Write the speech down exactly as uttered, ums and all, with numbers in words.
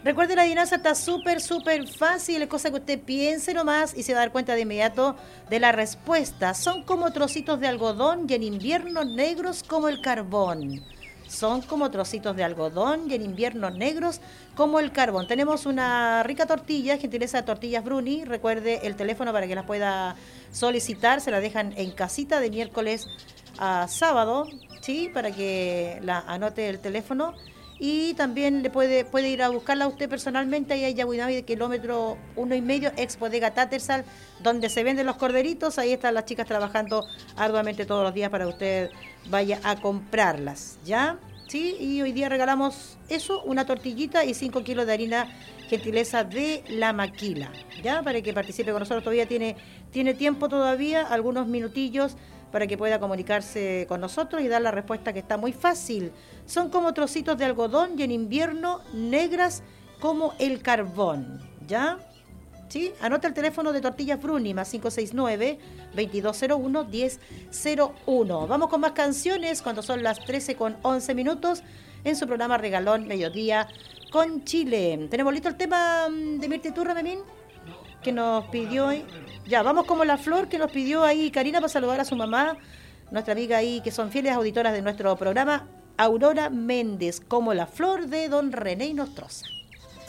Recuerde, la adivinanza está súper, súper fácil, es cosa que usted piense nomás y se va a dar cuenta de inmediato de la respuesta. Son como trocitos de algodón y en invierno negros como el carbón. Son como trocitos de algodón y en invierno negros como el carbón. Tenemos una rica tortilla, gentileza de Tortillas Bruni. Recuerde el teléfono para que las pueda solicitar. Se la dejan en casita de miércoles a sábado, ¿sí? Para que la anote el teléfono. Y también le puede puede ir a buscarla usted personalmente ahí en Yabuinavi, de kilómetro uno y medio, ex bodega Tattersall, donde se venden los corderitos. Ahí están las chicas trabajando arduamente todos los días para que usted vaya a comprarlas, ¿ya? Sí, y hoy día regalamos eso, una tortillita y cinco kilos de harina, gentileza de La Maquila, ¿ya? Para que participe con nosotros, todavía tiene, tiene tiempo todavía, algunos minutillos, para que pueda comunicarse con nosotros y dar la respuesta, que está muy fácil. Son como trocitos de algodón y en invierno negras como el carbón, ¿ya? ¿Sí? Anota el teléfono de Tortillas Bruni, más cinco seis nueve, veintidós cero uno, diez cero uno. Vamos con más canciones cuando son las trece con once minutos en su programa Regalón Mediodía con Chile. ¿Tenemos listo el tema de Mirta Iturra, Memín? Que nos pidió hoy. Ya, vamos como la flor que nos pidió ahí Karina para saludar a su mamá, nuestra amiga ahí, que son fieles auditoras de nuestro programa, Aurora Méndez, como la flor de don René Nostroza.